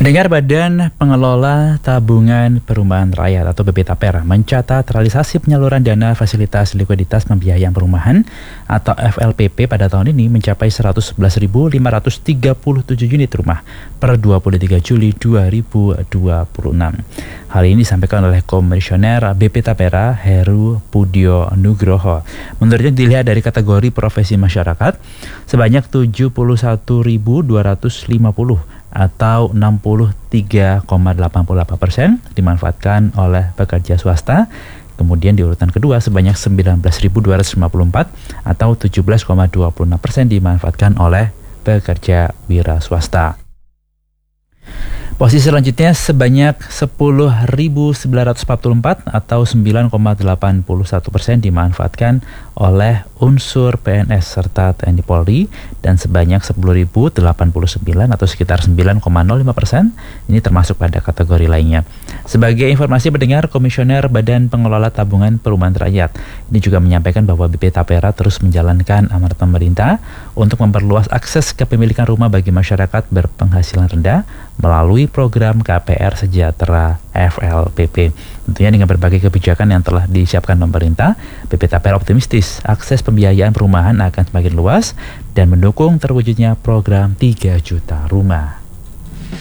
Pendengar, Badan Pengelola Tabungan Perumahan Rakyat atau BP Tapera mencatat realisasi penyaluran dana fasilitas likuiditas pembiayaan perumahan atau FLPP pada tahun ini mencapai 111.537 unit rumah per 23 Juli 2026. Hal ini disampaikan oleh Komisioner BP Tapera Heru Pudio Nugroho. Menurutnya, dilihat dari kategori profesi masyarakat, sebanyak 71.250 atau 63,88% dimanfaatkan oleh pekerja swasta. Kemudian di urutan kedua sebanyak 19.254 atau 17,26% dimanfaatkan oleh pekerja wira swasta. Posisi selanjutnya sebanyak 10.944 atau 9,81% dimanfaatkan oleh unsur PNS serta TNI Polri, dan sebanyak 10.089 atau sekitar 9,05% ini termasuk pada kategori lainnya. Sebagai informasi pendengar, Komisioner Badan Pengelola Tabungan Perumahan Rakyat ini juga menyampaikan bahwa BP Tapera terus menjalankan amanat pemerintah untuk memperluas akses kepemilikan rumah bagi masyarakat berpenghasilan rendah melalui program KPR Sejahtera FLPP. Tentunya dengan berbagai kebijakan yang telah disiapkan pemerintah, BP Tapera optimistis akses pembiayaan perumahan akan semakin luas dan mendukung terwujudnya program 3 juta rumah.